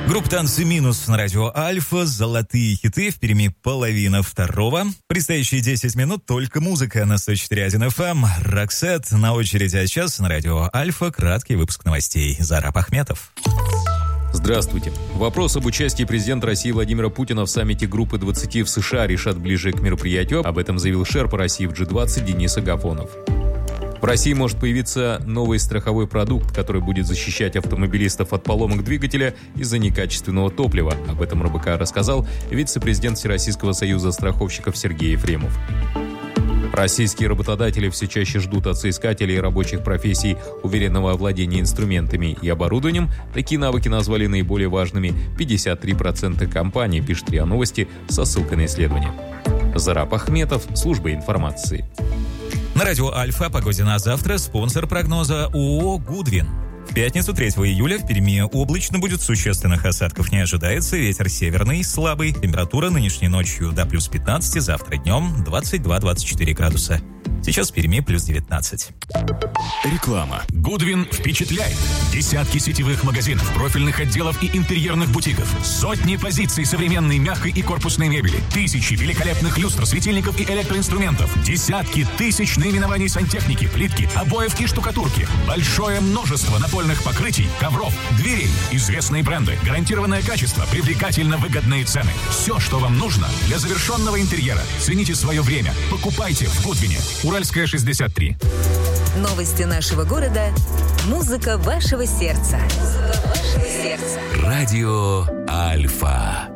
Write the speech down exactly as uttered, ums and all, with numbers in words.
Группа «Танцы минус» на радио «Альфа». Золотые хиты. В Перми половина второго. Предстоящие десять минут только музыка на сто четыре и один эф эм. Роксет на очереди, а сейчас на радио «Альфа» краткий выпуск новостей. Зараб Ахметов. Здравствуйте. Вопрос об участии президента России Владимира Путина в саммите Группы двадцати в США решат ближе к мероприятию. Об этом заявил шерпа России в джи двадцать Денис Агафонов. В России может появиться новый страховой продукт, который будет защищать автомобилистов от поломок двигателя из-за некачественного топлива. Об этом эр бэ ка рассказал вице-президент Всероссийского союза страховщиков Сергей Ефремов. Российские работодатели все чаще ждут от соискателей рабочих профессий уверенного овладения инструментами и оборудованием. Такие навыки назвали наиболее важными пятьдесят три процента компаний, пишет РИА Новости со ссылкой на исследование. Зараб Ахметов, служба информации. На радио «Альфа» о погоде на завтра. Спонсор прогноза ООО «Гудвин». В пятницу третьего июля в Перми облачно будет, существенных осадков не ожидается. Ветер северный, слабый. Температура нынешней ночью до плюс пятнадцать, завтра днем двадцать два - двадцать четыре градуса. Сейчас в Перми плюс девятнадцать. Реклама. Гудвин впечатляет. Десятки сетевых магазинов, профильных отделов и интерьерных бутиков. Сотни позиций современной мягкой и корпусной мебели. Тысячи великолепных люстр, светильников и электроинструментов. Десятки тысяч наименований сантехники, плитки, обоев и штукатурки. Большое множество напольных покрытий, ковров, дверей. Известные бренды, гарантированное качество, привлекательно выгодные цены. Все, что вам нужно для завершенного интерьера. Цените свое время. Покупайте в Гудвине. Уральская, шестьдесят три. Новости нашего города. Музыка вашего сердца. Музыка вашего сердца. Радио Альфа.